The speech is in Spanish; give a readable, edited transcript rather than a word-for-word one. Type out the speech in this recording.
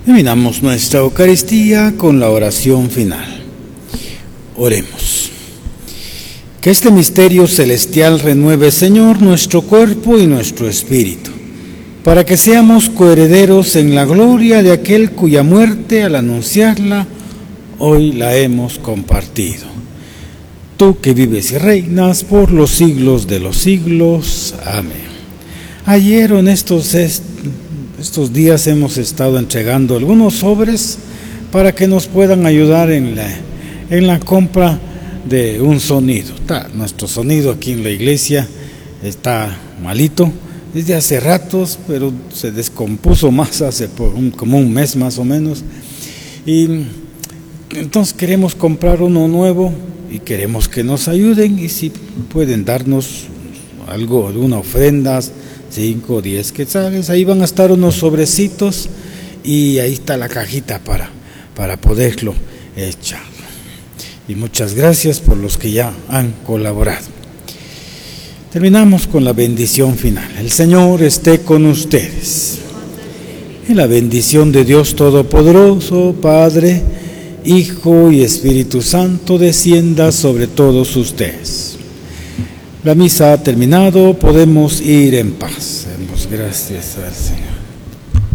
Terminamos nuestra Eucaristía con la oración final. Oremos. Que este misterio celestial renueve, Señor, nuestro cuerpo y nuestro espíritu, para que seamos coherederos en la gloria de aquel cuya muerte, al anunciarla, hoy la hemos compartido. Tú que vives y reinas por los siglos de los siglos. Amén. Ayer en estos días hemos estado entregando algunos sobres para que nos puedan ayudar en la compra de un sonido. Nuestro sonido aquí en la iglesia está malito desde hace ratos, pero se descompuso más hace como un mes más o menos. Y entonces queremos comprar uno nuevo y queremos que nos ayuden, y si pueden darnos algo, alguna ofrenda, 5 o 10 quetzales, ahí van a estar unos sobrecitos y ahí está la cajita para poderlo echar. Y muchas gracias por los que ya han colaborado. Terminamos con la bendición final. El Señor esté con ustedes. Y la bendición de Dios Todopoderoso, Padre, Hijo y Espíritu Santo, descienda sobre todos ustedes. La misa ha terminado, podemos ir en paz. Demos gracias al Señor.